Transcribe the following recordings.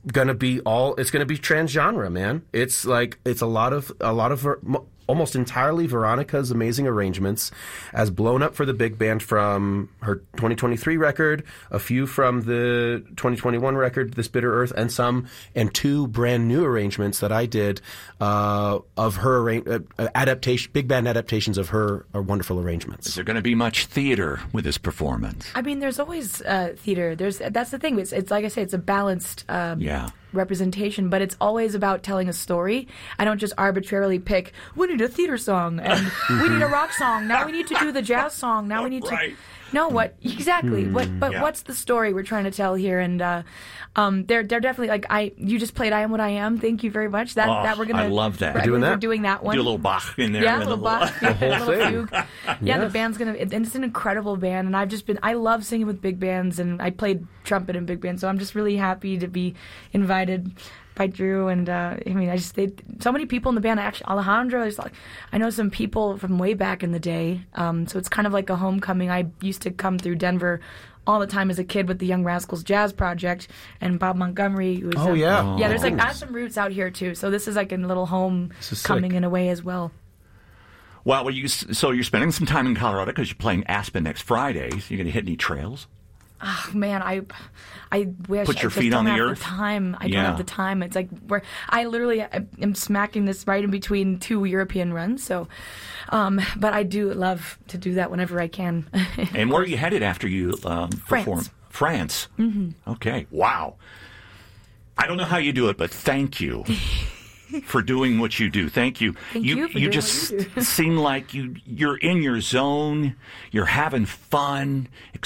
gonna be transgenre, man. It's a lot of almost entirely Veronica's amazing arrangements, as blown up for the big band from her 2023 record, a few from the 2021 record, This Bitter Earth, and two brand new arrangements that I did of her big band adaptations of her wonderful arrangements. Is there going to be much theater with this performance? I mean, there's always theater. That's the thing. It's like I say, it's a balanced representation, but it's always about telling a story. I don't just arbitrarily pick, we need a theater song, and we need a rock song, now we need to do the jazz song, now we need to... No, what exactly? What's the story we're trying to tell here? And they're definitely you just played "I Am What I Am." Thank you very much. That we're gonna. I love that. We're doing that one. Do a little Bach in there. Yeah, a little Bach. The whole thing. Fugue. Yeah, the band's gonna. And it's an incredible band, and I love singing with big bands, and I played trumpet in big bands, so I'm just really happy to be invited by Drew, and so many people in the band. Actually, Alejandro I know some people from way back in the day, so it's kind of like a homecoming. I used to come through Denver all the time as a kid with the Young Rascals Jazz Project, and Bob Montgomery, who was there's I have some roots out here too, so this is like a little homecoming in a way as well. Well, so you're spending some time in Colorado because you're playing Aspen next Friday. So you're going to hit any trails? Oh, man, I wish. Put your I just feet on don't the have earth? The time. I don't have the time. It's like I literally am smacking this right in between two European runs. So, but I do love to do that whenever I can. And where are you headed after you perform? France. Mm-hmm. Okay. Wow. I don't know how you do it, but thank you. For doing what you do. Thank you. Thank you for doing just what you do. seem like you're in your zone. You're having fun,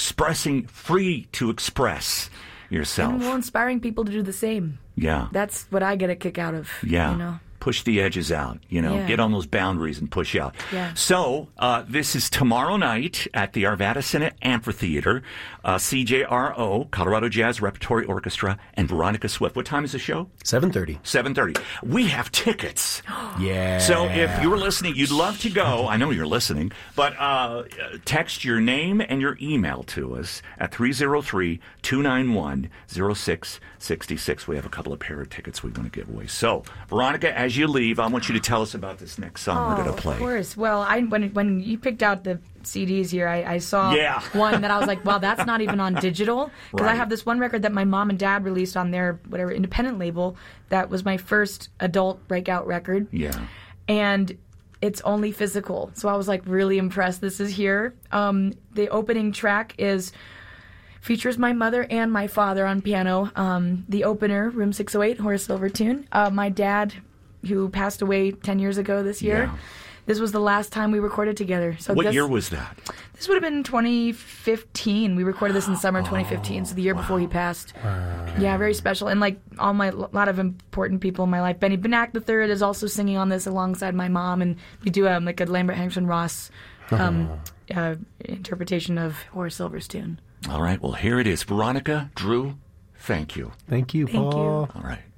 free to express yourself. And inspiring people to do the same. Yeah. That's what I get a kick out of. Yeah. You know? Push the edges out, get on those boundaries and push out. Yeah. So, this is tomorrow night at the Arvada Senate Amphitheater, CJRO, Colorado Jazz Repertory Orchestra, and Veronica Swift. What time is the show? 7:30. 7:30. We have tickets. Yeah. So if you're listening, you'd love to go. I know you're listening, but text your name and your email to us at 303-291-0666. We have a couple of pair of tickets we want to give away. So, Veronica, as you leave, I want you to tell us about this next song we're going to play. Of course. Well, when you picked out the CDs here, I saw one that I was like, well, that's not even on digital. Because I have this one record that my mom and dad released on their whatever independent label that was my first adult breakout record. Yeah. And it's only physical. So I was like really impressed. This is here. The opening track features my mother and my father on piano. The opener, Room 608, Horace Silver tune. My dad, who passed away 10 years ago this year. Yeah. This was the last time we recorded together. So what year was that? This would have been 2015. We recorded this in summer 2015, so the year before he passed. Wow. Yeah, very special. And like a lot of important people in my life. Benny Benack III is also singing on this alongside my mom, and we do like a Lambert Henriksen Ross interpretation of Horace Silver's tune. All right, well, here it is. Veronica, Drew, thank you. Thank you, Paul. Thank you. All right.